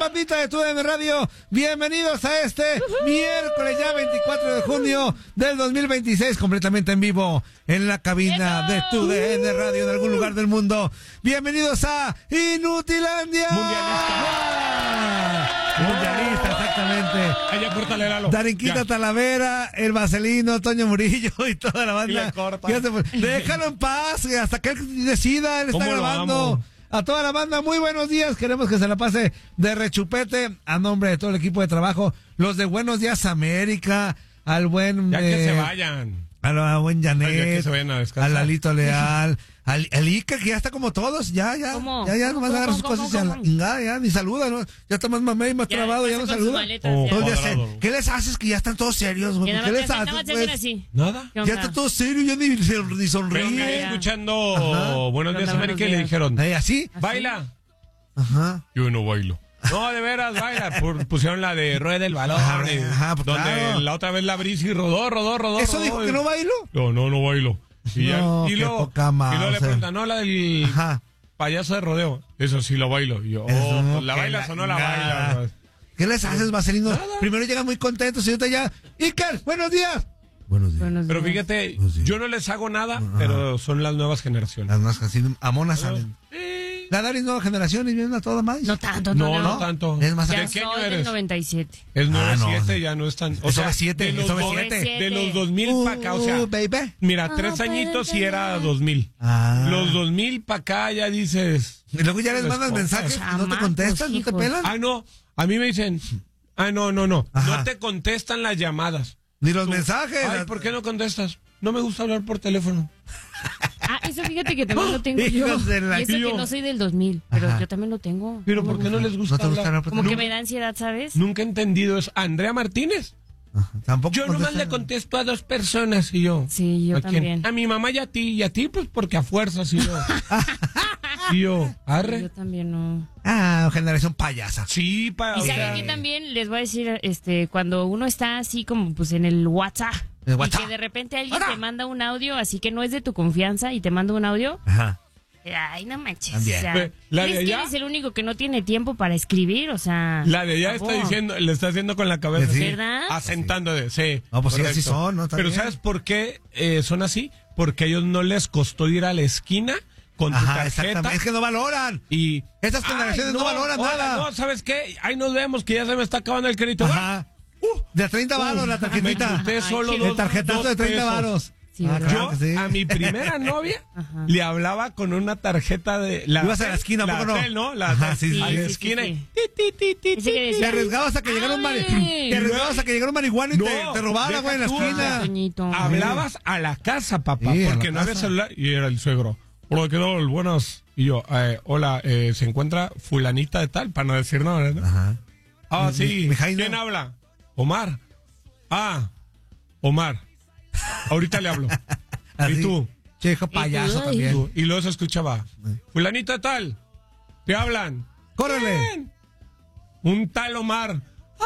bandita de TUDN Radio, bienvenidos a este miércoles ya 24 de junio del 2026, completamente en vivo en la cabina de TUDN Radio en algún lugar del mundo. Bienvenidos a Inutilandia. Mundialista, exactamente. Allá córtale, Lalo. Darinquita Talavera, el Vaselino, Toño Murillo y toda la banda. Déjalo en paz, hasta que él decida, él está grabando. A toda la banda, muy buenos días. Queremos que se la pase de rechupete a nombre de todo el equipo de trabajo. Los de Buenos Días América, al buen... Ya que se vayan. A buen Janet, a Lalito Leal, al Iker, que ya está como todos, ya nomás agarra sus cosas y ya ni saluda, ¿no? Ya está más mamé y más trabado, ya no saluda. ¿Qué les haces que ya están todos serios? ¿Qué les haces? Nada. Ya está todo serio, ya ni sonríe. Pero me escuchando Buenos Días América y le dijeron, ¿así? ¿Baila? Ajá. Yo no bailo. No, de veras, baila. Pusieron la de Rueda el Balón. Donde claro. La otra vez la brisa y rodó. ¿Eso dijo que no bailo? No bailo. Y luego le preguntan, no, la del payaso de rodeo. Eso sí lo bailo. Y yo, pues ¿la bailas o no la bailas? ¿Qué les haces, Vaselino? Primero llegan muy contentos y ahorita ya... Iker, buenos días. Buenos días. Pero fíjate, yo no les hago nada, pero son las nuevas generaciones. Las nuevas generaciones, amonas salen. La Daris nueva generación y viene a toda más. No tanto, no tanto. Es más, ya soy del 97. El 97 ya no es tan... O sea, 7, de los 2000 para acá, o sea... baby. Mira, 3 añitos y era 2000. Los 2000 para acá ya dices... Y luego ya les mandas mensajes, ¿no te contestan? ¿No te pelan? No, a mí me dicen... No te contestan las llamadas. Ni los mensajes. Ay, ¿por qué no contestas? No me gusta hablar por teléfono. Eso fíjate que también lo tengo yo. Y eso que no soy del 2000, pero yo también lo tengo. ¿Pero por qué no les gusta hablar? Como que me da ansiedad, ¿sabes? Nunca he entendido eso. ¿Andrea Martínez? Tampoco. Yo nomás le contesto a 2 personas y yo. Sí, yo también. A mi mamá y a ti pues porque a fuerzas y yo. Y yo, arre. Yo también no. Generación payasa. Sí, Y saben que también les voy a decir, cuando uno está así como pues en el WhatsApp. Y que de repente alguien te manda un audio, así que no es de tu confianza y te manda un audio. Ay, no manches. O sea, eres el único que no tiene tiempo para escribir, o sea. La de allá está diciendo, le está haciendo con la cabeza. Sí. ¿Verdad? Asentando de, sí. No, pues sí, así son, ¿no? Pero ¿sabes por qué son así? Porque a ellos no les costó ir a la esquina con tu tarjeta. Es que no valoran. Y estas generaciones no valoran nada. No, ¿sabes qué? Ahí nos vemos, que ya se me está acabando el crédito. De 30 varos la tarjetita. El tarjetazo de 30 varos. Sí, a mi primera novia le hablaba con una tarjeta de... Ibas a la esquina, ¿por qué no? ¿no? A la esquina. Te arriesgabas a que llegara un marihuana y te robara, güey, en la esquina. Hablabas a la casa, papá, porque no había celular. Y era el suegro. Hola, ¿qué tal? Buenas. Y yo, hola, se encuentra fulanita de tal, para no decir nada, ¿verdad? Sí. ¿Quién habla? Omar. Omar. Ahorita le hablo. ¿Y tú? Che, hijo payaso también. Y luego se escuchaba. Fulanita de tal. ¿Te hablan? ¡Córrele! ¿Quién? Un tal Omar.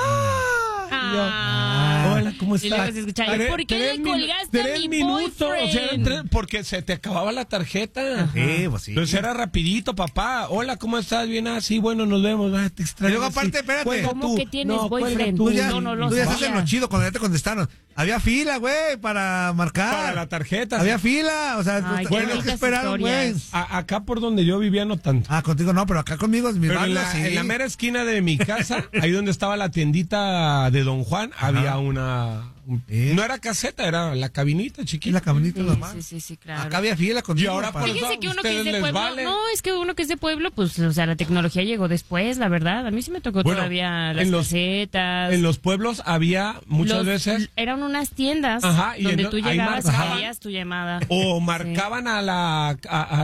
Hola, ¿cómo estás? ¿Por qué le colgaste a mi boyfriend? O sea, porque se te acababa la tarjeta. Pues sí. Entonces era rapidito, papá. Hola, ¿cómo estás? Bien, sí, bueno, nos vemos. Te extraño. Y luego aparte, espérate. ¿Cómo que tienes boyfriend? Tú ya estás en lo chido cuando ya te contestaron. Había fila, güey, para marcar. Para la tarjeta. Había fila, o sea, bueno, que esperaron, güey. Acá por donde yo vivía no tanto. Contigo no, pero acá conmigo es mi barrio, en la mera esquina de mi casa, ahí donde estaba la tiendita de Don Juan, había una... No era caseta, era la cabinita chiquita. Y la cabinita nomás. Sí, claro. Acá había fila contigo. Y ahora por fíjense que uno que es de pueblo, no, es que uno que es de pueblo, pues, o sea, la tecnología llegó después, la verdad. A mí sí me tocó todavía las casetas. En los pueblos había muchas veces... Eran unas tiendas donde tú llegabas y veías tu llamada. O marcaban a la